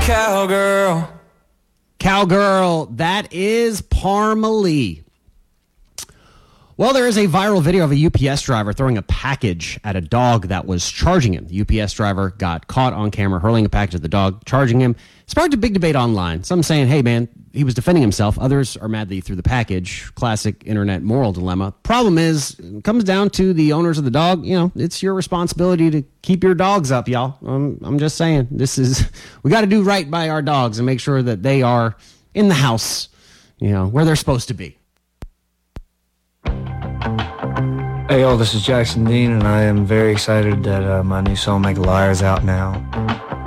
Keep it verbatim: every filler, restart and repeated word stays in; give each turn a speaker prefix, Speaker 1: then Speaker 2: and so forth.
Speaker 1: Cowgirl.
Speaker 2: Cowgirl, that is Parmalee. Well, there is a viral video of a U P S driver throwing a package at a dog that was charging him. The U P S driver got caught on camera hurling a package at the dog, charging him. Sparked a big debate online. Some saying, hey, man, he was defending himself. Others are mad that he threw the package. Classic internet moral dilemma. Problem is, it comes down to the owners of the dog. You know, it's your responsibility to keep your dogs up, y'all. Um, I'm just saying, this is, we got to do right by our dogs and make sure that they are in the house, you know, where they're supposed to be.
Speaker 3: Hey, y'all, this is Jackson Dean, and I am very excited that uh, my new song, Make a Liar, is out now.